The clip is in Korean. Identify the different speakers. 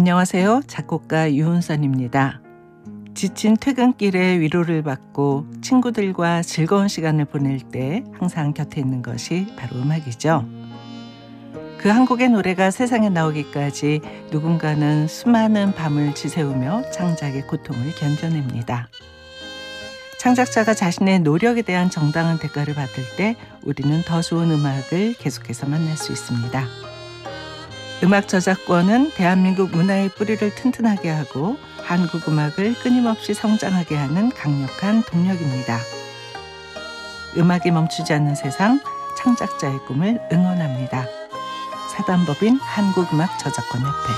Speaker 1: 안녕하세요. 작곡가 유은선입니다. 지친 퇴근길에 위로를 받고 친구들과 즐거운 시간을 보낼 때 항상 곁에 있는 것이 바로 음악이죠. 그 한 곡의 노래가 세상에 나오기까지 누군가는 수많은 밤을 지새우며 창작의 고통을 견뎌냅니다. 창작자가 자신의 노력에 대한 정당한 대가를 받을 때 우리는 더 좋은 음악을 계속해서 만날 수 있습니다. 음악 저작권은 대한민국 문화의 뿌리를 튼튼하게 하고 한국 음악을 끊임없이 성장하게 하는 강력한 동력입니다. 음악이 멈추지 않는 세상, 창작자의 꿈을 응원합니다. 사단법인 한국음악 저작권협회.